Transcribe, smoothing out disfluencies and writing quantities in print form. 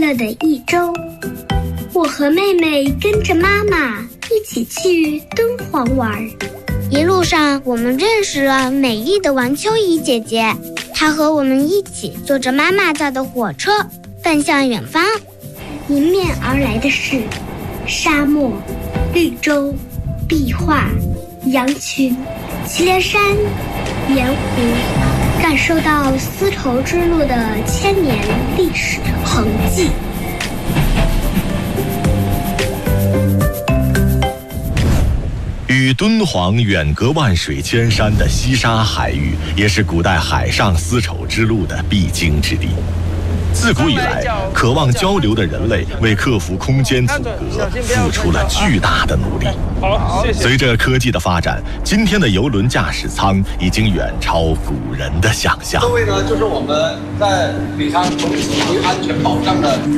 乐的一周。我和妹妹跟着妈妈一起去敦煌玩， 一路上我们认识了美丽的王秋怡姐姐，她和我们一起坐着妈妈造的火车奔向远方。 迎面而来的是沙漠、绿洲、壁画、羊群、祁连山、盐湖，感受到丝绸之路的千年历史痕迹。 与敦煌远隔万水千山的西沙海域，也是古代海上丝绸之路的必经之地。自古以来，渴望交流的人类为克服空间阻隔，付出了巨大的努力。随着科技的发展，今天的邮轮驾驶舱已经远超古人的想象。 各位呢，就是我们在礼舱同时安全保障的